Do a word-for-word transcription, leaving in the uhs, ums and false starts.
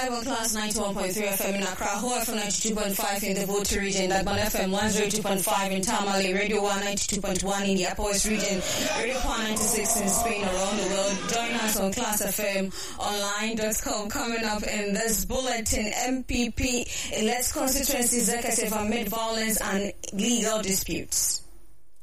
live on Class ninety-one point three F M in Accra, Ho F M ninety-two point five in the Volta region, Dagban F M one oh two point five in Tamale, Radio one ninety-two point one in the Upper West region, Radio one ninety-six in Spain, around the world. Join us on class f m online dot com. Coming up in this bulletin, M P P elects constituency executive amid violence and legal disputes.